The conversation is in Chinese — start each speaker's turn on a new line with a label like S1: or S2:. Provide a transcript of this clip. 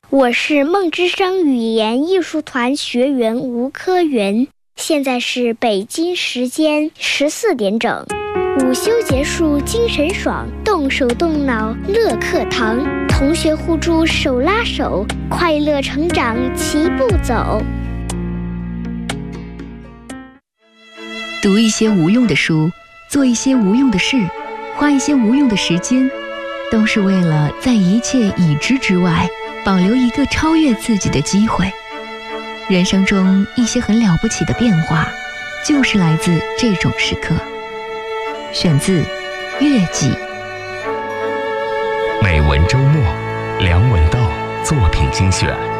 S1: 我是梦之声语言艺术团学员吴科元，现在是北京时间14点整。午休结束，精神爽，动手动脑乐课堂，同学互助手拉手，快乐成长齐步走。
S2: 读一些无用的书，做一些无用的事，花一些无用的时间，都是为了在一切已知之外保留一个超越自己的机会。人生中一些很了不起的变化，就是来自这种时刻。选自《月季》。
S3: 美文周末，梁文道作品精选。